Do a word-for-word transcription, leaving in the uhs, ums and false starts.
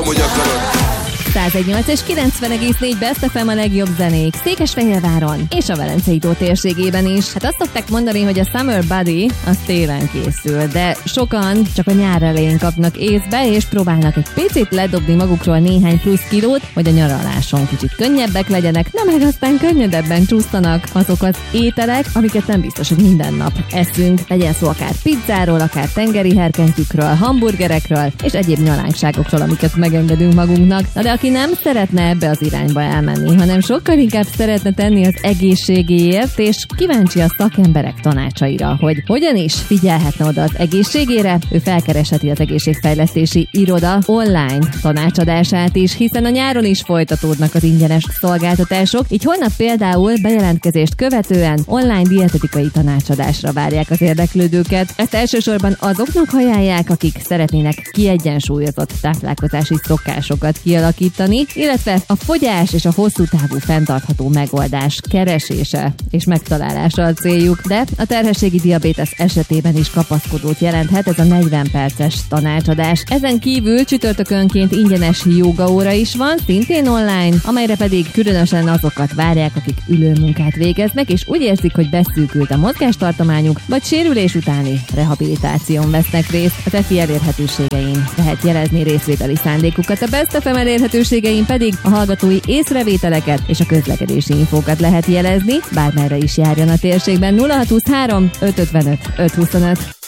tudom, hogy akarod. száz nyolc és kilencven egész négy Best ef em a legjobb zenék Székesfehérváron és a Velencei tó térségében is. Hát azt szokták mondani, hogy a Summer Body az télen készül, de sokan csak a nyár elején kapnak észbe, és próbálnak egy picit ledobni magukról néhány plusz kilót, hogy a nyaraláson kicsit könnyebbek legyenek, nem meg aztán könnyedebben csúsztanak azok az ételek, amiket nem biztos, hogy minden nap eszünk. Legyen szó akár pizzáról, akár tengeri herkentyűkről, hamburgerekről és egyéb nyalánkságokról, amiket megengedünk magunknak. Na de aki nem szeretne ebbe az irányba elmenni, hanem sokkal inkább szeretne tenni az egészségéért, és kíváncsi a szakemberek tanácsaira, hogy hogyan is figyelhetne oda az egészségére, ő felkeresheti az egészségfejlesztési iroda online tanácsadását is, hiszen a nyáron is folytatódnak az ingyenes szolgáltatások, így holnap például bejelentkezést követően online dietetikai tanácsadásra várják az érdeklődőket. Ezt elsősorban azoknak ajánlják, akik szeretnének kiegyensúlyozott táplálkozási szokásokat kialakítani, illetve a fogyás és a hosszú távú fenntartható megoldás keresése és megtalálása a céljuk, de a terhességi diabétesz esetében is kapaszkodót jelenthet ez a negyven perces tanácsadás. Ezen kívül csütörtökönként ingyenes jógaóra is van, szintén online, amelyre pedig különösen azokat várják, akik ülőmunkát végeznek, és úgy érzik, hogy beszűkült a mozgástartományuk, vagy sérülés utáni rehabilitáción vesznek részt. Az efi elérhetőségein lehet jelezni részvételi szándékukat, a Best ef em elérhetőségein pedig a hallgatói észrevételeket és a közlekedési infókat lehet jelezni, bármerre is járjon a térségben. nulla hat huszonhárom öt ötvenöt öt huszonöt.